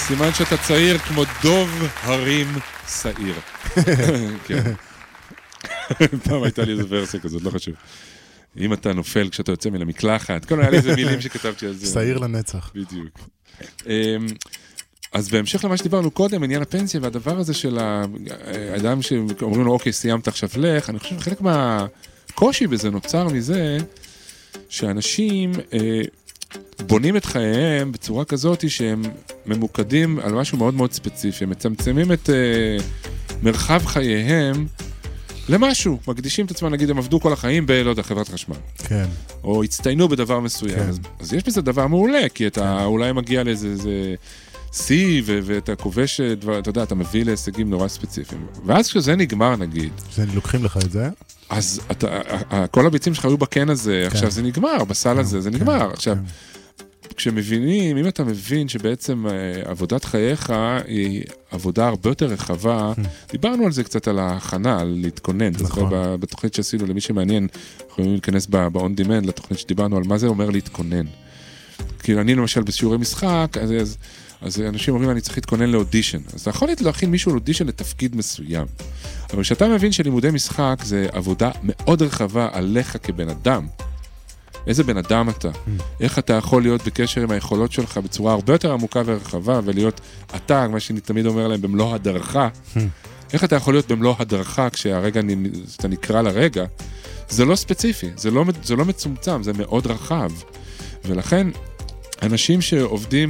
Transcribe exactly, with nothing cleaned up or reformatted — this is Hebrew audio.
סימן שאתה צעיר כמו דוב הרים שעיר. כן. פעם הייתה לי איזה ורסיה כזאת, לא חשוב. אם אתה נופל כשאתה יוצא מן המקלחת, כל היה לי איזה מילים שכתבתי על זה. שעיר לנצח. בדיוק. אז בהמשך למה שדיברנו קודם, עניין הפנסיה והדבר הזה של האדם שאומרים לו, אוקיי, סיימת עכשיו לך, אני חושב שחלק מהקושי בזה נוצר מזה, שאנשים בונים את חייהם בצורה כזאת שהם ממוקדים על משהו מאוד מאוד ספציפי, הם מצמצמים את מרחב חייהם למשהו, מקדישים את עצמם, נגיד, הם עבדו כל החיים ב, לא יודע, חברת חשמל. כן. או הצטיינו בדבר מסוים. כן. אז, אז יש בזה דבר מעולה, כי אתה כן. אולי מגיע לאיזה איזה סי, ו- ואתה כובש, דבר, אתה יודע, אתה מביא להישגים נורא ספציפיים. ואז כשזה נגמר, נגיד... לוקחים לך את זה? אז אתה, כל הביצים שלך היו בקן הזה, כן. עכשיו זה נגמר, בסל כן. הזה, זה כן. נגמר. עכשיו... כן. כשמבינים, אם אתה מבין שבעצם עבודת חייך היא עבודה הרבה יותר רחבה, דיברנו על זה קצת על ההכנה, על להתכונן, נכון. בתוכנית שעשינו, למי שמעניין, אנחנו יכולים להיכנס ב-on demand לתוכנית שדיברנו על מה זה אומר להתכונן. כי אני למשל בשיעורי משחק, אז, אז, אז אנשים אומרים, אני צריך להתכונן לאודישן. אז אתה יכול להכין מישהו לאודישן לתפקיד מסוים. אבל כשאתה מבין שלימודי משחק זה עבודה מאוד רחבה עליך כבן אדם, איזה בן אדם אתה? איך אתה יכול להיות בקשר עם היכולות שלך בצורה הרבה יותר עמוקה ורחבה, ולהיות אתה, מה שאני תמיד אומר להם, במלוא הדרכה. איך אתה יכול להיות במלוא הדרכה כשהרגע אתה נקרא לרגע? זה לא ספציפי, זה לא, זה לא מצומצם, זה מאוד רחב. ולכן, אנשים שעובדים